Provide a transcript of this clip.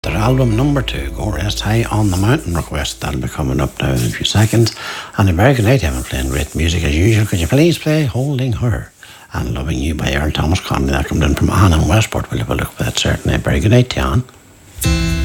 Their album number 2, Go Rest High on the Mountain request. That'll be coming up now in a few seconds. And a very good night, Evan, playing great music as usual. Could you please play Holding Her and Loving You by Earl Thomas Conley? That comes in from Anne in Westport. We'll have a look at that certainly. Very good night to you, Anne.